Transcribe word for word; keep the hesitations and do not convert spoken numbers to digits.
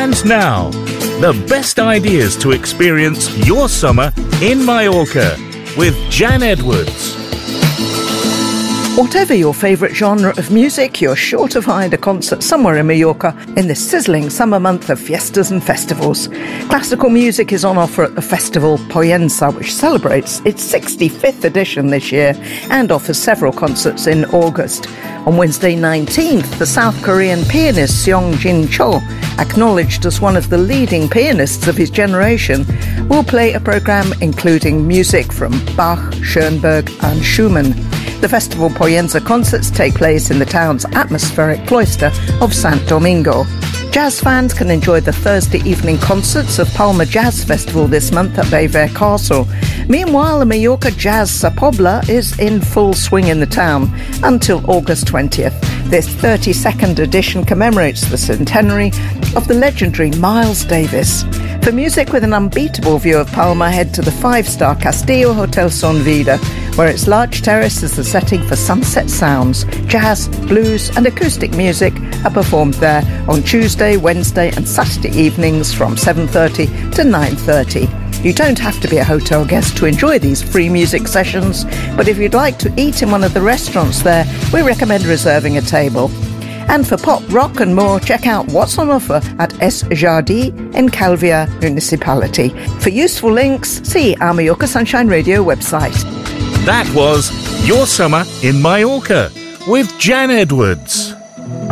And now, the best ideas to experience your summer in Mallorca with Jan Edwards. Whatever your favourite genre of music, you're sure to find a concert somewhere in Mallorca in this sizzling summer month of fiestas and festivals. Classical music is on offer at the festival Poyensa, which celebrates its sixty-fifth edition this year and offers several concerts in August. On Wednesday nineteenth, the South Korean pianist Seong Jin Cho, acknowledged as one of the leading pianists of his generation, will play a programme including music from Bach, Schoenberg and Schumann. The festival Poyensa concerts take place in the town's atmospheric cloister of Sant Domingo. Jazz fans can enjoy the Thursday evening concerts of Palma Jazz Festival this month at Bayver Castle. Meanwhile, the Mallorca Jazz Sa Pobla is in full swing in the town until August twentieth. This thirty-second edition commemorates the centenary of the legendary Miles Davis. For music with an unbeatable view of Palma, head to the five-star Castillo Hotel Son Vida, where its large terrace is the setting for sunset sounds. Jazz, blues and acoustic music are performed there on Tuesday, Wednesday and Saturday evenings from seven thirty to nine thirty. You don't have to be a hotel guest to enjoy these free music sessions, but if you'd like to eat in one of the restaurants there, we recommend reserving a table. And for pop, rock and more, check out what's on offer at Es Jardí in Calvia Municipality. For useful links, see our Mallorca Sunshine Radio website. That was Your Summer in Mallorca with Jan Edwards.